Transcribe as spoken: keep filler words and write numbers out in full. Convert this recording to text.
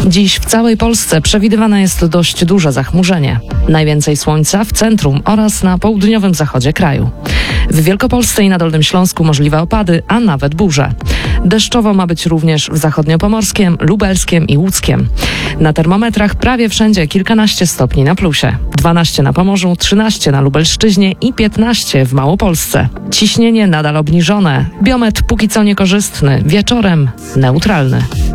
Dziś w całej Polsce przewidywane jest dość duże zachmurzenie. Najwięcej słońca w centrum oraz na południowym zachodzie kraju. W Wielkopolsce i na Dolnym Śląsku możliwe opady, a nawet burze. Deszczowo ma być również w zachodniopomorskiem, lubelskiem i łódzkiem. Na termometrach prawie wszędzie kilkanaście stopni na plusie. dwanaście na Pomorzu, trzynaście na Lubelszczyźnie i piętnaście w Małopolsce. Ciśnienie nadal obniżone. Biometr póki co niekorzystny, wieczorem neutralny.